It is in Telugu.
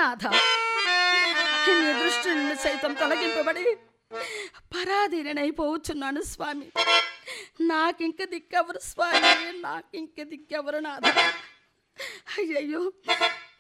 నాథ, నీ దృష్టి నుండి సైతం తొలగింపబడి పరాధీనైపోవచ్చున్నాను స్వామి. నాకింక దిక్కెవరు స్వామి, నాకింక దిక్కెవరు నాథ. అయ్యయ్యో,